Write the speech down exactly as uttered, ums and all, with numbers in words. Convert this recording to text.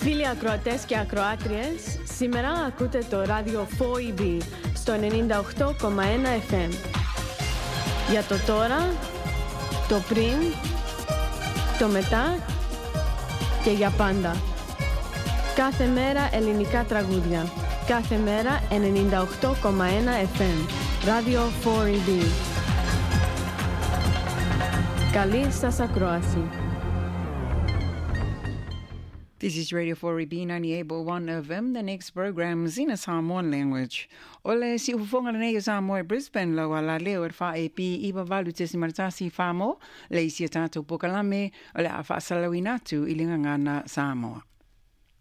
Φίλοι ακροατές και ακροάτριες, σήμερα ακούτε το ράδιο φόου ι μπι στο ενενήντα οκτώ κόμμα ένα εφ εμ. Για το τώρα, το πριν, το μετά και για πάντα. Κάθε μέρα ελληνικά τραγούδια. Κάθε μέρα ενενήντα οκτώ κόμμα ένα εφ εμ. Ράδιο φόου ι μπι. Καλή σας ακρόαση. This is Radio four E B ninety-eight point one F M. The next program is in a Samoan language. Ole si ufonga le nei Samoa Brisbane la wala leo er fa e pi iba valu te si martasi famo le isi tatu pokalame ole a fa salawinatu ilinga ngana Samoa.